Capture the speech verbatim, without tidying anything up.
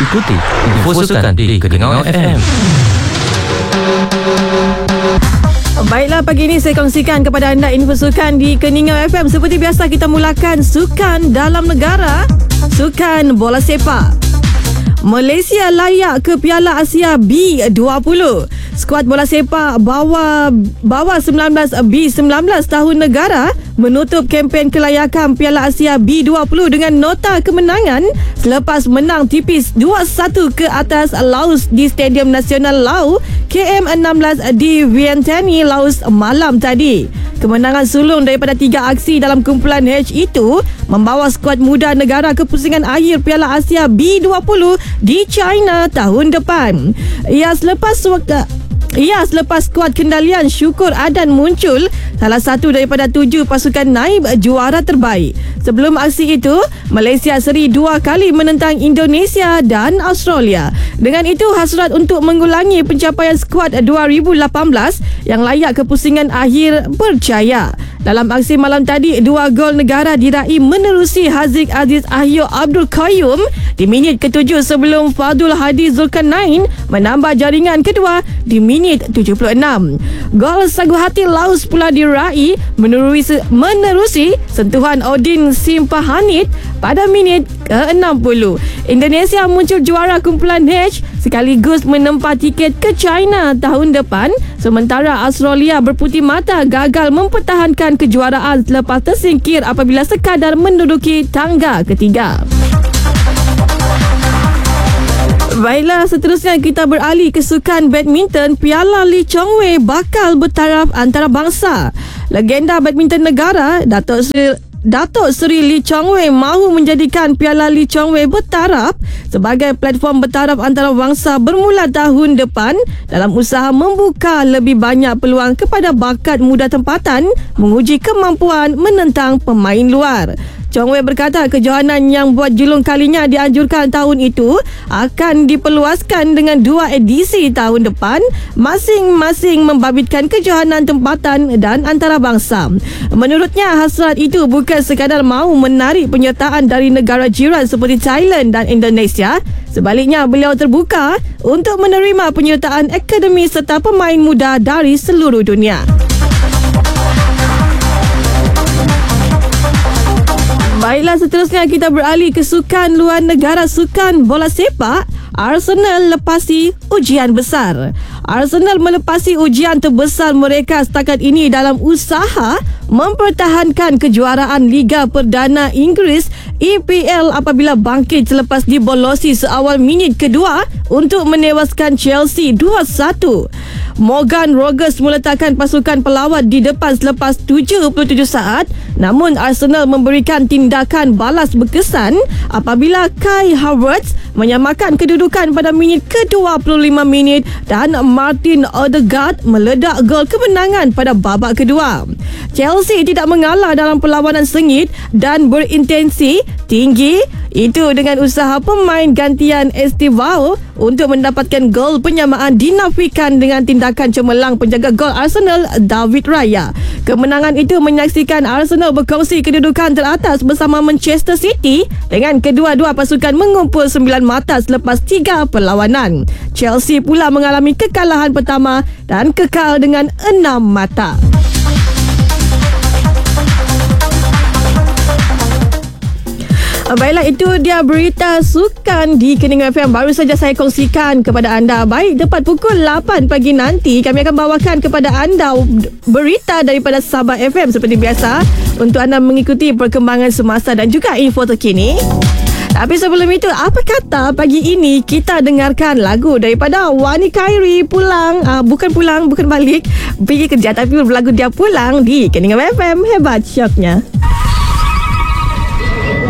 Ikuti info sukan di Keningau F M. Baiklah, pagi ini saya kongsikan kepada anda info sukan di Keningau F M. Seperti biasa, kita mulakan sukan dalam negara, sukan bola sepak. Malaysia layak ke Piala Asia B dua puluh. Skuad bola sepak bawah bawah sembilan belas B sembilan belas tahun negara menutup kempen kelayakan Piala Asia B dua puluh dengan nota kemenangan selepas menang tipis dua satu ke atas Laos di Stadium Nasional Laos K M enam belas di Vientiane, Laos malam tadi. Kemenangan sulung daripada tiga aksi dalam kumpulan H itu membawa skuad muda negara ke pusingan akhir Piala Asia B dua puluh di China tahun depan. Ia selepas waktu Ya, selepas skuad kendalian Syukur Adan muncul, salah satu daripada tujuh pasukan naib juara terbaik. Sebelum aksi itu, Malaysia seri dua kali menentang Indonesia dan Australia. Dengan itu, hasrat untuk mengulangi pencapaian skuad dua ribu lapan belas yang layak ke pusingan akhir berjaya. Dalam aksi malam tadi, dua gol negara diraih menerusi Haziq Aziz Ahyo Abdul Qayyum di minit ketujuh sebelum Fadul Hadi Zulkarnain menambah jaringan kedua di minit tujuh puluh enam. Gol sagu hati Laos pula diraih menerusi, menerusi sentuhan Odin Simpahanit pada minit ke enam puluh. Indonesia muncul juara kumpulan H sekaligus menempa tiket ke China tahun depan, sementara Australia berputih mata gagal mempertahankan kejuaraan selepas tersingkir apabila sekadar menduduki tangga ketiga. Baiklah, seterusnya kita beralih ke sukan badminton. Piala Lee Chong Wei bakal bertaraf antarabangsa. Legenda badminton negara Datuk Seri Datuk Seri Lee Chong Wei mahu menjadikan Piala Lee Chong Wei bertaraf sebagai platform bertaraf antarabangsa bermula tahun depan dalam usaha membuka lebih banyak peluang kepada bakat muda tempatan menguji kemampuan menentang pemain luar. Chong Wei berkata kejohanan yang buat julung kalinya dianjurkan tahun itu akan diperluaskan dengan dua edisi tahun depan, masing-masing membabitkan kejohanan tempatan dan antarabangsa. Menurutnya, hasrat itu bukan sekadar mahu menarik penyertaan dari negara jiran seperti Thailand dan Indonesia. Sebaliknya, beliau terbuka untuk menerima penyertaan akademi serta pemain muda dari seluruh dunia. Baiklah, seterusnya kita beralih ke sukan luar negara, sukan bola sepak. Arsenal lepasi ujian besar. Arsenal melepasi ujian terbesar mereka setakat ini dalam usaha mempertahankan kejuaraan Liga Perdana Inggeris E P L apabila bangkit selepas dibolosi seawal minit kedua untuk menewaskan Chelsea dua satu. Morgan Rogers meletakkan pasukan pelawat di depan selepas tujuh puluh tujuh saat, namun Arsenal memberikan tindakan balas berkesan apabila Kai Havertz menyamakan kedudukan pada minit ke dua puluh lima minit dan Martin Odegaard meledak gol kemenangan pada babak kedua. Chelsea tidak mengalah dalam perlawanan sengit dan berintensi tinggi itu dengan usaha pemain gantian Estevao untuk mendapatkan gol penyamaan dinafikan dengan tindakan cemerlang penjaga gol Arsenal David Raya. Kemenangan itu menyaksikan Arsenal berkongsi kedudukan teratas bersama Manchester City dengan kedua-dua pasukan mengumpul sembilan mata selepas tiga perlawanan. Chelsea pula mengalami kekalahan pertama dan kekal dengan enam mata. Baiklah, itu dia berita sukan di Keningau F M. Baru saja saya kongsikan kepada anda. Baik, tepat pukul lapan pagi nanti kami akan bawakan kepada anda berita daripada Sabah F M seperti biasa untuk anda mengikuti perkembangan semasa dan juga info terkini. Tapi sebelum itu, apa kata pagi ini kita dengarkan lagu daripada Wani Khairi, Pulang. uh, Bukan pulang, bukan balik pergi kerja, tapi lagu dia pulang di Keningau F M. Hebat syoknya.